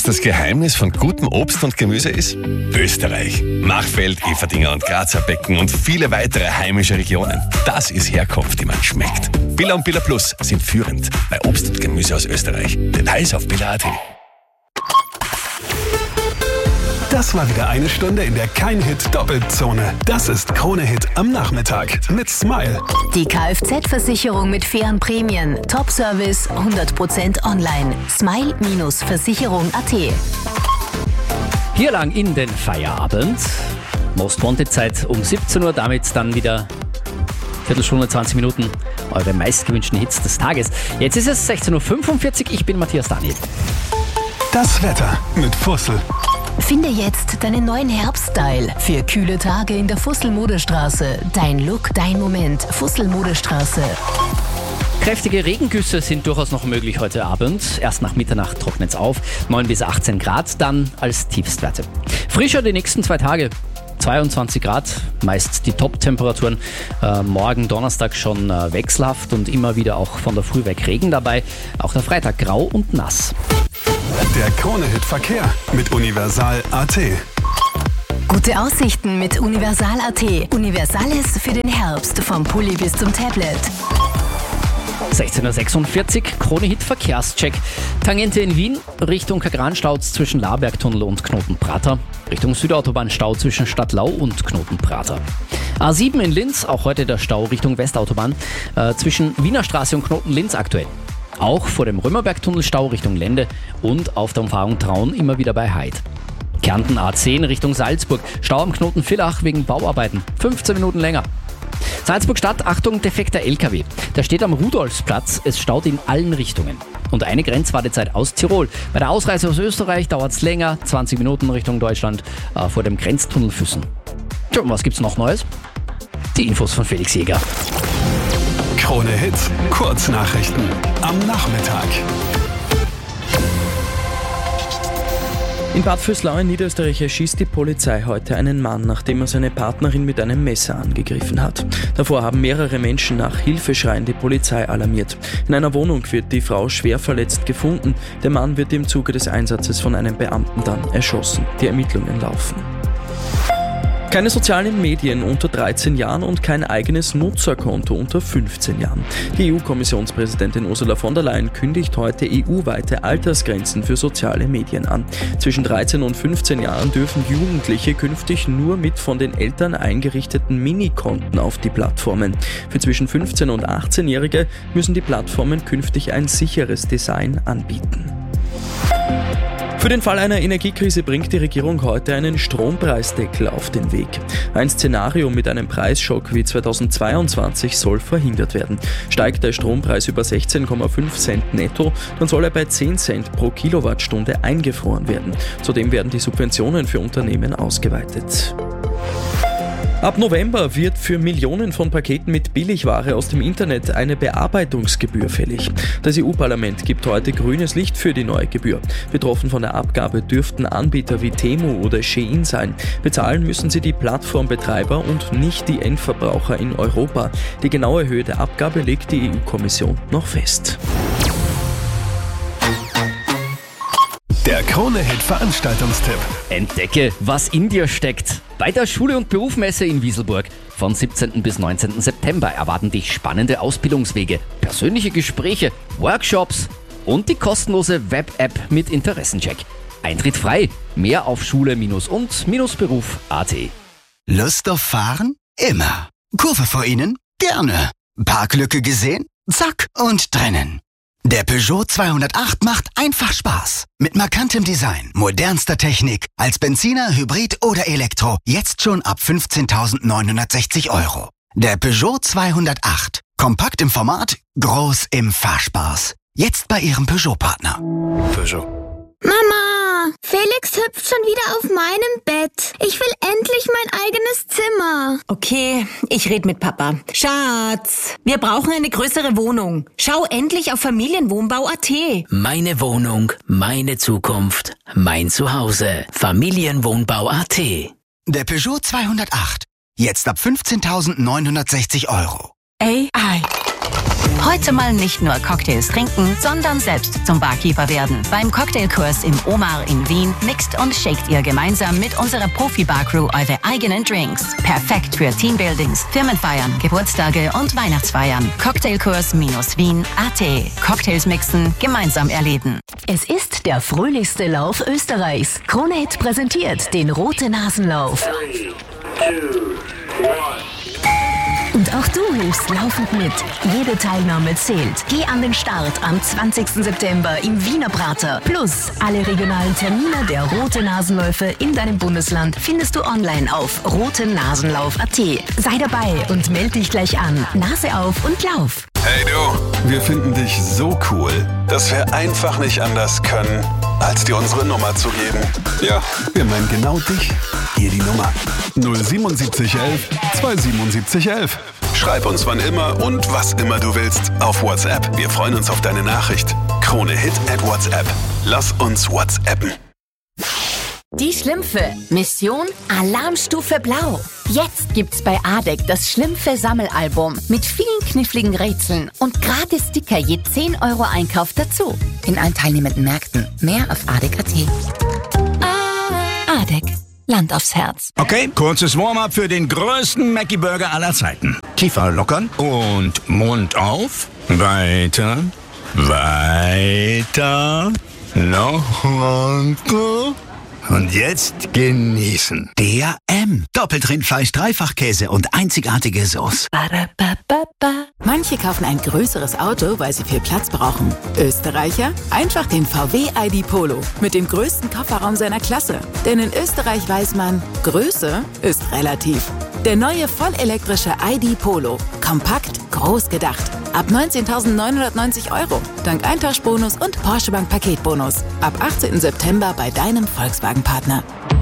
das Geheimnis von gutem Obst und Gemüse ist? Österreich. Machfeld, Everdinger und Grazer Becken und viele weitere heimische Regionen. Das ist Herkunft, die man schmeckt. Billa und Billa Plus sind führend bei Obst und Gemüse aus Österreich. Details auf billa.at. Das war wieder eine Stunde in der Kein-Hit-Doppelzone. Das ist Krone-Hit am Nachmittag mit Smile. Die Kfz-Versicherung mit fairen Prämien. Top-Service, 100% online. Smile-Versicherung.at. Hier lang in den Feierabend. Most Wanted Zeit um 17 Uhr. Damit dann wieder Viertelstunde, 20 Minuten. Eure meistgewünschten Hits des Tages. Jetzt ist es 16.45 Uhr. Ich bin Matthias Daniel. Das Wetter mit Fussel. Finde jetzt deinen neuen Herbststyle für kühle Tage in der Fussel-Modestraße. Dein Look, dein Moment. Fussel-Modestraße. Kräftige Regengüsse sind durchaus noch möglich heute Abend. Erst nach Mitternacht trocknet es auf. 9 bis 18 Grad dann als Tiefstwerte. Frischer die nächsten 2 Tage. 22 Grad, meist die Top-Temperaturen. Morgen Donnerstag schon wechselhaft und immer wieder auch von der Früh weg Regen dabei. Auch der Freitag grau und nass. Der Krone-Hit-Verkehr mit Universal.at. Gute Aussichten mit Universal.at. Universales für den Herbst, vom Pulli bis zum Tablet. 16.46 Uhr, Krone-Hit Verkehrscheck. Tangente in Wien, Richtung Kagran-Stauz zwischen Labergtunnel und Knotenprater. Richtung Südautobahn-Stau zwischen Stadtlau und Knotenprater. A7 in Linz, auch heute der Stau Richtung Westautobahn, zwischen Wiener Straße und Knoten-Linz aktuell. Auch vor dem Römerbergtunnel Stau Richtung Lende und auf der Umfahrung Traun immer wieder bei Heid. Kärnten A10 Richtung Salzburg, Stau am Knoten Villach wegen Bauarbeiten, 15 Minuten länger. Salzburg-Stadt, Achtung, defekter LKW. Der steht am Rudolfsplatz, es staut in allen Richtungen. Und eine Grenzwartezeit aus Tirol. Bei der Ausreise aus Österreich dauert es länger, 20 Minuten Richtung Deutschland, vor dem Grenztunnel Füssen. Tja, und was gibt's noch Neues? Die Infos von Felix Jäger. Krone-Hit, Kurznachrichten am Nachmittag. In Bad Vöslau in Niederösterreich erschießt die Polizei heute einen Mann, nachdem er seine Partnerin mit einem Messer angegriffen hat. Davor haben mehrere Menschen nach Hilfeschreien die Polizei alarmiert. In einer Wohnung wird die Frau schwer verletzt gefunden. Der Mann wird im Zuge des Einsatzes von einem Beamten dann erschossen. Die Ermittlungen laufen. Keine sozialen Medien unter 13 Jahren und kein eigenes Nutzerkonto unter 15 Jahren. Die EU-Kommissionspräsidentin Ursula von der Leyen kündigt heute EU-weite Altersgrenzen für soziale Medien an. Zwischen 13 und 15 Jahren dürfen Jugendliche künftig nur mit von den Eltern eingerichteten Minikonten auf die Plattformen. Für zwischen 15 und 18-Jährige müssen die Plattformen künftig ein sicheres Design anbieten. Für den Fall einer Energiekrise bringt die Regierung heute einen Strompreisdeckel auf den Weg. Ein Szenario mit einem Preisschock wie 2022 soll verhindert werden. Steigt der Strompreis über 16,5 Cent netto, dann soll er bei 10 Cent pro Kilowattstunde eingefroren werden. Zudem werden die Subventionen für Unternehmen ausgeweitet. Ab November wird für Millionen von Paketen mit Billigware aus dem Internet eine Bearbeitungsgebühr fällig. Das EU-Parlament gibt heute grünes Licht für die neue Gebühr. Betroffen von der Abgabe dürften Anbieter wie Temu oder Shein sein. Bezahlen müssen sie die Plattformbetreiber und nicht die Endverbraucher in Europa. Die genaue Höhe der Abgabe legt die EU-Kommission noch fest. Der Krone-Hit-Veranstaltungstipp. Entdecke, was in dir steckt. Bei der Schule- und Berufsmesse in Wieselburg von 17. bis 19. September erwarten dich spannende Ausbildungswege, persönliche Gespräche, Workshops und die kostenlose Web-App mit Interessencheck. Eintritt frei. Mehr auf schule-und-beruf.at. Lust auf Fahren? Immer. Kurve vor Ihnen? Gerne. Parklücke gesehen? Zack und drinnen. Der Peugeot 208 macht einfach Spaß. Mit markantem Design, modernster Technik, als Benziner, Hybrid oder Elektro. Jetzt schon ab 15.960 €. Der Peugeot 208. Kompakt im Format, groß im Fahrspaß. Jetzt bei Ihrem Peugeot-Partner. Peugeot. Mama, Felix hüpft schon wieder auf meinem Bett. Ich will endlich mein eigenes Zimmer. Okay, ich red mit Papa. Schatz, wir brauchen eine größere Wohnung. Schau endlich auf Familienwohnbau.at. Meine Wohnung, meine Zukunft, mein Zuhause. Familienwohnbau.at. Der Peugeot 208. Jetzt ab 15.960 €. AI. Heute mal nicht nur Cocktails trinken, sondern selbst zum Barkeeper werden. Beim Cocktailkurs im Omar in Wien mixt und shakt ihr gemeinsam mit unserer Profi-Bar-Crew eure eigenen Drinks. Perfekt für Teambuildings, Firmenfeiern, Geburtstage und Weihnachtsfeiern. Cocktailkurs-wien.at. Cocktails mixen, gemeinsam erleben. Es ist der fröhlichste Lauf Österreichs. Krone Hit präsentiert den Rote-Nasen-Lauf. 3, 2, 1. Und auch du hilfst laufend mit. Jede Teilnahme zählt. Geh an den Start am 20. September im Wiener Prater. Plus alle regionalen Termine der Rote-Nasenläufe in deinem Bundesland findest du online auf rotenasenlauf.at. Sei dabei und melde dich gleich an. Nase auf und lauf. Hey du, wir finden dich so cool, dass wir einfach nicht anders können, als dir unsere Nummer zu geben. Ja, wir meinen genau dich. Hier die Nummer 07711 27711. Schreib uns wann immer und was immer du willst auf WhatsApp. Wir freuen uns auf deine Nachricht. Krone Hit at WhatsApp. Lass uns WhatsAppen. Die Schlümpfe. Mission Alarmstufe Blau. Jetzt gibt's bei ADEC das Schlümpfe-Sammelalbum mit vielen kniffligen Rätseln und gratis Sticker je 10 € Einkauf dazu. In allen teilnehmenden Märkten. Mehr auf ADEC.at. ADEC. Land aufs Herz. Okay, kurzes Warm-up für den größten Mackie-Burger aller Zeiten. Kiefer lockern und Mund auf. Weiter, weiter, noch weiter. Und jetzt genießen. Der M. Doppelt Rindfleisch, Dreifachkäse und einzigartige Sauce. Manche kaufen ein größeres Auto, weil sie viel Platz brauchen. Österreicher? Einfach den VW ID Polo mit dem größten Kofferraum seiner Klasse. Denn in Österreich weiß man, Größe ist relativ. Der neue vollelektrische ID Polo. Kompakt, groß gedacht. Ab 19.990 €. Dank Eintauschbonus und Porsche Bank Paketbonus. Ab 18. September bei deinem Volkswagen-Partner.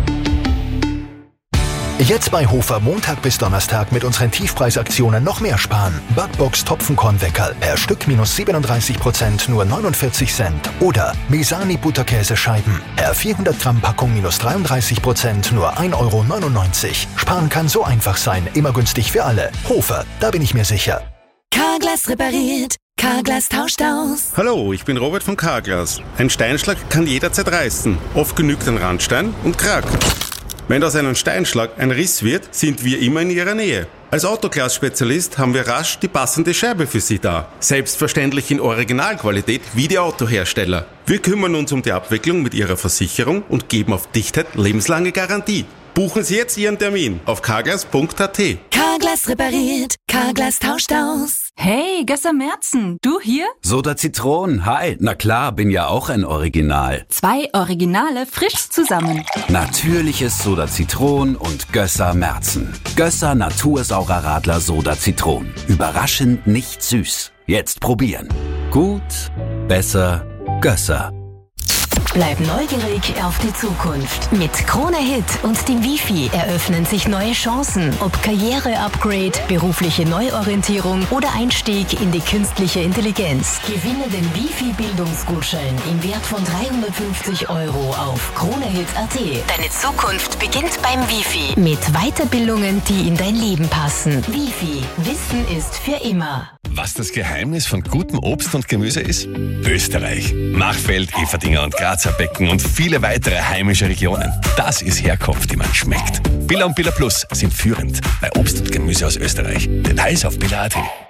Jetzt bei Hofer Montag bis Donnerstag mit unseren Tiefpreisaktionen noch mehr sparen. Backbox Topfenkornweckerl per Stück minus 37%, nur 49 Cent. Oder Mesani Butterkäsescheiben per 400 Gramm Packung minus 33%, nur 1,99 €. Sparen kann so einfach sein, immer günstig für alle. Hofer, da bin ich mir sicher. Carglass repariert. Carglass tauscht aus. Hallo, ich bin Robert von Carglass. Ein Steinschlag kann jederzeit reißen. Oft genügt ein Randstein und Krack. Wenn aus einem Steinschlag ein Riss wird, sind wir immer in Ihrer Nähe. Als Autoglas-Spezialist haben wir rasch die passende Scheibe für Sie da. Selbstverständlich in Originalqualität wie die Autohersteller. Wir kümmern uns um die Abwicklung mit Ihrer Versicherung und geben auf Dichtheit lebenslange Garantie. Buchen Sie jetzt Ihren Termin auf carglass.at. Carglass repariert. Carglass tauscht aus. Hey, Gösser Merzen, du hier? Soda Zitron, hi. Na klar, bin ja auch ein Original. 2 Originale frisch zusammen. Natürliches Soda Zitron und Gösser Merzen. Gösser Natursaurer Radler Soda Zitron. Überraschend nicht süß. Jetzt probieren. Gut, besser, Gösser. Bleib neugierig auf die Zukunft. Mit Krone Hit und dem Wifi eröffnen sich neue Chancen. Ob Karriere-Upgrade, berufliche Neuorientierung oder Einstieg in die künstliche Intelligenz. Gewinne den Wifi-Bildungsgutschein im Wert von 350 € auf kronehit.at. Deine Zukunft beginnt beim Wifi. Mit Weiterbildungen, die in dein Leben passen. Wifi. Wissen ist für immer. Was das Geheimnis von gutem Obst und Gemüse ist? Österreich. Machfeld, Eferdingen und Grazer Becken und viele weitere heimische Regionen. Das ist Herkunft, die man schmeckt. Billa und Billa Plus sind führend bei Obst und Gemüse aus Österreich. Details auf billa.at.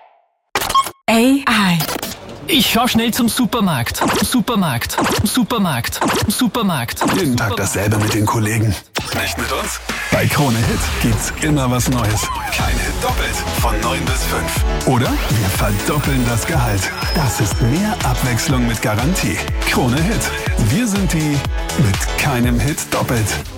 AI. Ich fahr schnell zum Supermarkt. Supermarkt. Jeden Tag dasselbe mit den Kollegen. Nicht mit uns? Bei Krone Hit gibt's immer was Neues. Kein Hit doppelt. Von 9 bis 5. Oder wir verdoppeln das Gehalt. Das ist mehr Abwechslung mit Garantie. Krone Hit. Wir sind die mit keinem Hit doppelt.